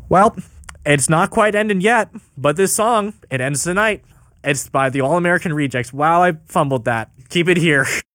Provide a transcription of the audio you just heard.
Well, it's not quite ending yet, but this song, it ends tonight. It's by the All American Rejects. Wow, I fumbled that. Keep it here.